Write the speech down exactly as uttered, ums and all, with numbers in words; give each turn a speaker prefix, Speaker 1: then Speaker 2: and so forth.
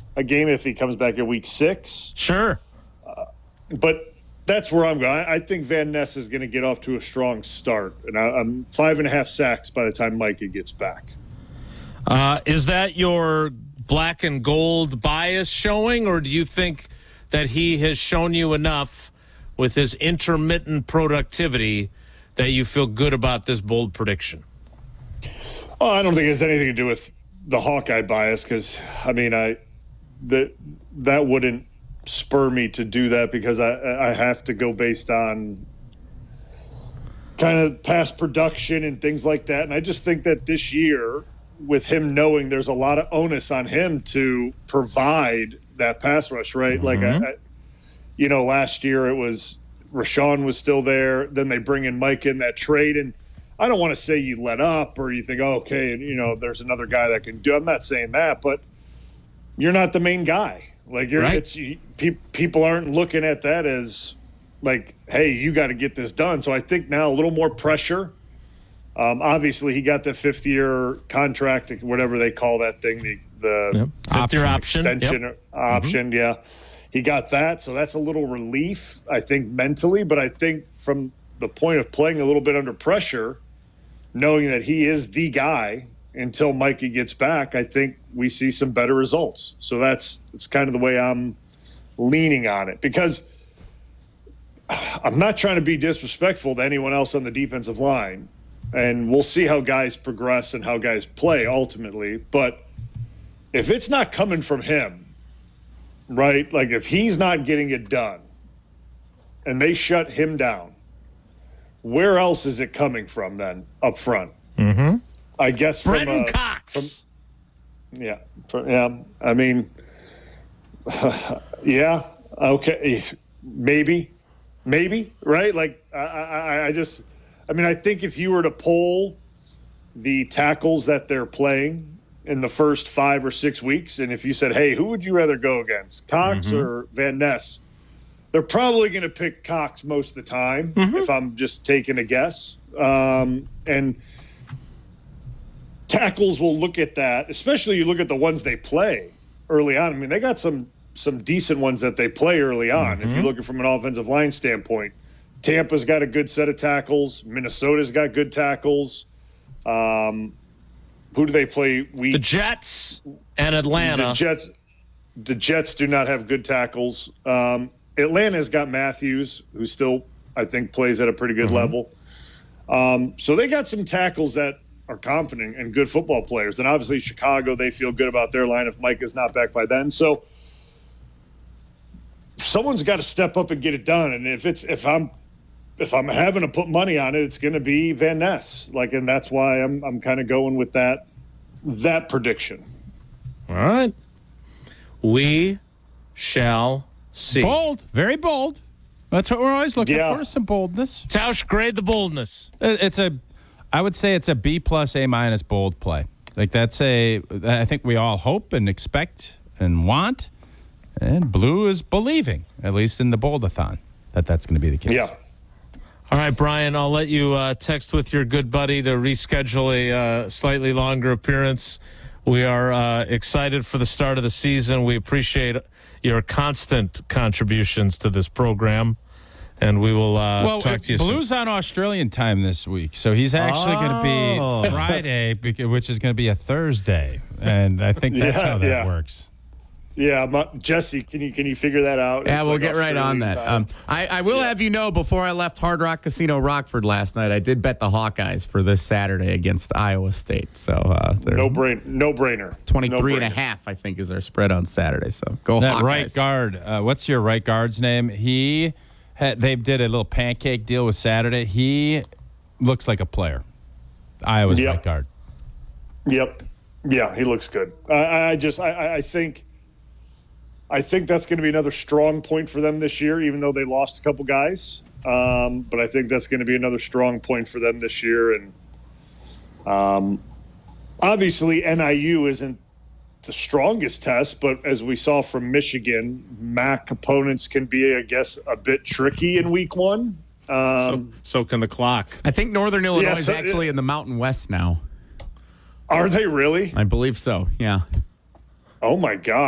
Speaker 1: a game if he comes back in week six.
Speaker 2: Sure.
Speaker 1: Uh, but that's where I'm going. I, I think Van Ness is going to get off to a strong start. And I, I'm five and a half sacks by the time Micah gets back.
Speaker 2: Uh, is that your black and gold bias showing, or do you think that he has shown you enough with his intermittent productivity that you feel good about this bold prediction?
Speaker 1: Oh, I don't think it has anything to do with the Hawkeye bias because, I mean, I that that wouldn't spur me to do that because I, I have to go based on kind of past production and things like that. And I just think that this year, with him knowing there's a lot of onus on him to provide that pass rush, right? Mm-hmm. Like, I, I, you know, last year it was Rashawn was still there. Then they bring in Mike in that trade. And I don't want to say you let up or you think, oh, okay, you know, there's another guy that can do. I'm not saying that, but you're not the main guy. Like, you're,
Speaker 2: right.
Speaker 1: it's, you, pe- people aren't looking at that as like, hey, you got to get this done. So I think now a little more pressure. Um, obviously, he got the fifth-year contract, whatever they call that thing, the, the
Speaker 2: yep. fifth-year option,
Speaker 1: extension
Speaker 2: yep.
Speaker 1: option,
Speaker 2: mm-hmm.
Speaker 1: yeah. He got that, so that's a little relief, I think, mentally. But I think from the point of playing a little bit under pressure, knowing that he is the guy until Mikey gets back, I think we see some better results. So that's it's kind of the way I'm leaning on it. Because I'm not trying to be disrespectful to anyone else on the defensive line. And we'll see how guys progress and how guys play ultimately. But if it's not coming from him, right, like if he's not getting it done and they shut him down, where else is it coming from then up front?
Speaker 2: Mm-hmm.
Speaker 1: I guess from
Speaker 2: Brenton
Speaker 1: uh,
Speaker 2: Cox.
Speaker 1: From, yeah. From, yeah. I mean, yeah. Okay. Maybe. Maybe. Right? Like, I, I, I just – I mean, I think if you were to poll the tackles that they're playing in the first five or six weeks, and if you said, hey, who would you rather go against, Cox mm-hmm. or Van Ness, they're probably going to pick Cox most of the time, mm-hmm. if I'm just taking a guess. Um, and tackles will look at that, especially you look at the ones they play early on. I mean, they got some some decent ones that they play early on, mm-hmm. if you look at it from an offensive line standpoint. Tampa's got a good set of tackles. Minnesota's got good tackles. Um, who do they play? Week?
Speaker 2: The Jets and Atlanta.
Speaker 1: The Jets. The Jets do not have good tackles. Um, Atlanta's got Matthews, who still I think plays at a pretty good mm-hmm. level. Um, so they got some tackles that are confident and good football players. And obviously Chicago, they feel good about their line if Mike is not back by then. So someone's got to step up and get it done. And if it's if I'm If I'm having to put money on it, it's going to be Van Ness. Like, and that's why I'm I'm kind of going with that that prediction.
Speaker 2: All right, we shall see.
Speaker 3: Bold, very bold. That's what we're always looking
Speaker 1: yeah.
Speaker 3: for. Some boldness.
Speaker 2: Tausch, grade the boldness.
Speaker 3: It's a, I would say it's a B plus A minus bold play. Like that's a. I think we all hope and expect and want, and Blue is believing, at least in the boldathon, that that's going to be the case.
Speaker 1: Yeah.
Speaker 2: All right, Brian, I'll let you uh, text with your good buddy to reschedule a uh, slightly longer appearance. We are uh, excited for the start of the season. We appreciate your constant contributions to this program, and we will uh,
Speaker 3: well,
Speaker 2: talk to you
Speaker 3: Blue's
Speaker 2: soon.
Speaker 3: on Australian time this week, so he's actually
Speaker 4: oh.
Speaker 3: going to be Friday, which is going to be a Thursday, and I think that's
Speaker 1: yeah,
Speaker 3: how that
Speaker 1: yeah.
Speaker 3: works.
Speaker 1: Yeah, my, Jesse, can you can you figure that out?
Speaker 4: Yeah,
Speaker 1: It's
Speaker 4: we'll
Speaker 1: like
Speaker 4: get right on that. Um, I, I will
Speaker 1: yeah.
Speaker 4: have you know, before I left Hard Rock Casino Rockford last night, I did bet the Hawkeyes for this Saturday against Iowa State. So uh,
Speaker 1: no brain, no brainer.
Speaker 4: twenty-three
Speaker 1: no
Speaker 4: and a half, I think, is their spread on Saturday. So go
Speaker 3: That
Speaker 4: Hawkeyes.
Speaker 3: right guard, uh, what's your right guard's name? He had, they did a little pancake deal with Saturday. He looks like a player. Iowa's
Speaker 1: yep.
Speaker 3: right guard.
Speaker 1: Yep. Yeah, he looks good. I, I just I, I think I think that's going to be another strong point for them this year, even though they lost a couple guys. Um, but I think that's going to be another strong point for them this year. And um, obviously, N I U isn't the strongest test, but as we saw from Michigan, M A C opponents can be, I guess, a bit tricky in week one. Um,
Speaker 2: so, so can the clock.
Speaker 4: I think Northern Illinois
Speaker 1: yeah,
Speaker 4: is
Speaker 1: so,
Speaker 4: actually in the Mountain West now.
Speaker 1: Are they really?
Speaker 4: I believe so, yeah.
Speaker 1: Oh, my God.